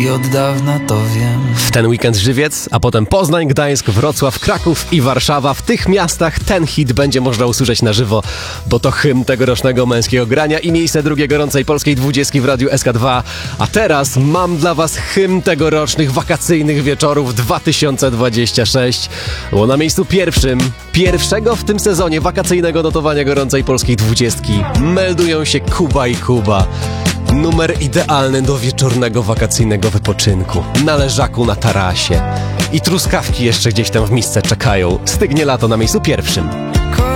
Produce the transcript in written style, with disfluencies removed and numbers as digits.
i od dawna to wiem. W ten weekend Żywiec, a potem Poznań, Gdańsk, Wrocław, Kraków i Warszawa. W tych miastach ten hit będzie można usłyszeć na żywo, bo to hymn tegorocznego męskiego grania i miejsce drugie gorącej polskiej 20 w Radiu SK2. A teraz mam dla was hymn tegorocznych wakacyjnych wieczorów 2026. Bo na miejscu pierwszego w tym sezonie wakacyjnego notowania gorącej polskiej 20 meldują się Kuba i Kuba. Numer idealny do wieczornego wakacyjnego wypoczynku. Na leżaku na tarasie. I truskawki jeszcze gdzieś tam w misce czekają. Stygnie lato na miejscu pierwszym.